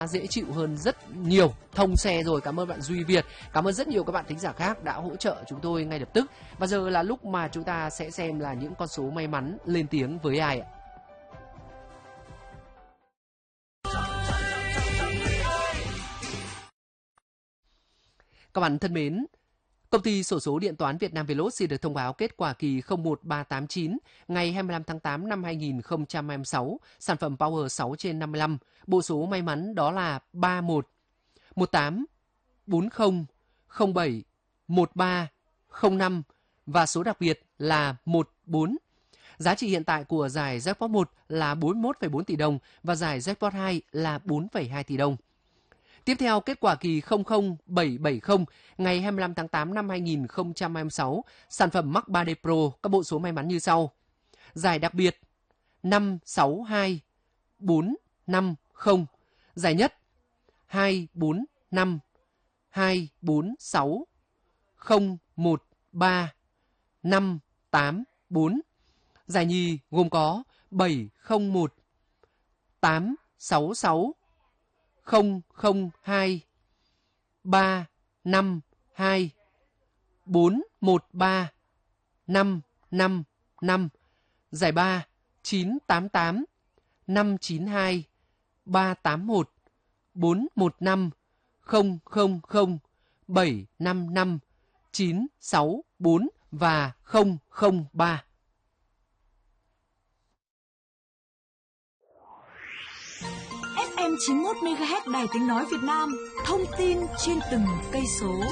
dễ chịu hơn rất nhiều. Thông xe rồi, cảm ơn bạn Duy Việt, cảm ơn rất nhiều các bạn thính giả khác đã hỗ trợ chúng tôi ngay lập tức. Và giờ là lúc mà chúng ta sẽ xem là những con số may mắn lên tiếng với ai ạ. Các bạn thân mến, công ty xổ số điện toán Việt Nam Veloz xin được thông báo kết quả kỳ 01389 ngày 25 tháng 8 năm 2026, sản phẩm Power 6/55. Bộ số may mắn đó là 31, 18, 40, 07, 13, 05 và số đặc biệt là 14. Giá trị hiện tại của giải Jackpot 1 là 41,4 tỷ đồng và giải Jackpot 2 là 4,2 tỷ đồng. Tiếp theo, kết quả kỳ 00770 ngày 25 tháng 8 năm 2026, sản phẩm Max 3D Pro, các bộ số may mắn như sau. Giải đặc biệt 562 450, giải nhất 245 246 013 584. Giải nhì gồm có 701 866 002 352 413 555. Giải ba 988 592 381 415 000 755 964 và 003. FM 91 MHz Đài Tiếng nói Việt Nam, thông tin trên từng cây số.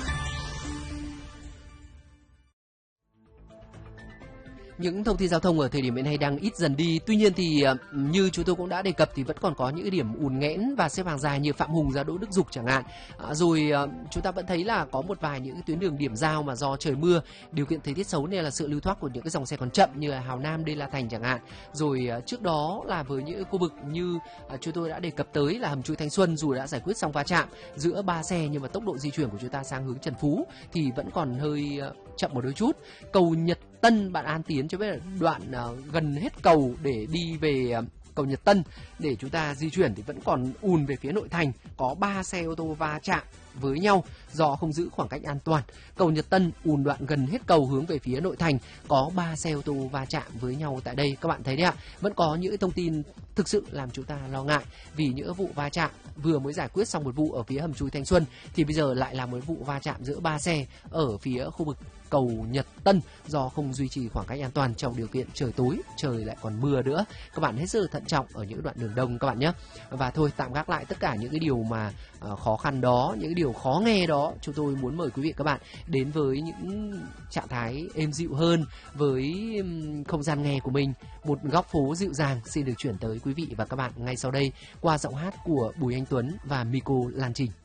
Những thông tin giao thông ở thời điểm hiện nay đang ít dần đi. Tuy nhiên thì như chúng tôi cũng đã đề cập thì vẫn còn có những điểm ùn nghẽn và xếp hàng dài như Phạm Hùng ra Đỗ Đức Dục chẳng hạn. Rồi chúng ta vẫn thấy là có một vài những tuyến đường điểm giao mà do trời mưa, điều kiện thời tiết xấu nên là sự lưu thoát của những cái dòng xe còn chậm như là Hào Nam, Đê La Thành chẳng hạn. Rồi trước đó là với những khu vực như chúng tôi đã đề cập tới là hầm chui Thanh Xuân, dù đã giải quyết xong va chạm giữa 3 xe nhưng mà tốc độ di chuyển của chúng ta sang hướng Trần Phú thì vẫn còn hơi chậm một đôi chút. Cầu Nhật Tân, bạn An Tiến cho biết là đoạn gần hết cầu để đi về cầu Nhật Tân để chúng ta di chuyển thì vẫn còn ùn về phía nội thành, có 3 xe ô tô va chạm với nhau do không giữ khoảng cách an toàn. Cầu Nhật Tân ùn đoạn gần hết cầu hướng về phía nội thành, có 3 xe ô tô va chạm với nhau tại đây. Các bạn thấy đấy ạ, vẫn có những thông tin thực sự làm chúng ta lo ngại vì những vụ va chạm vừa mới giải quyết xong một vụ ở phía hầm chui Thanh Xuân thì bây giờ lại là một vụ va chạm giữa 3 xe ở phía khu vực cầu Nhật Tân do không duy trì khoảng cách an toàn trong điều kiện trời tối, trời lại còn mưa nữa. Các bạn hết sức thận trọng ở những đoạn đường đông các bạn nhé. Và thôi, tạm gác lại tất cả những cái điều mà khó khăn đó, những cái điều khó nghe đó, chúng tôi muốn mời quý vị các bạn đến với những trạng thái êm dịu hơn, với không gian nghe của mình, một góc phố dịu dàng xin được chuyển tới quý vị và các bạn ngay sau đây qua giọng hát của Bùi Anh Tuấn và Miko Lan Trình.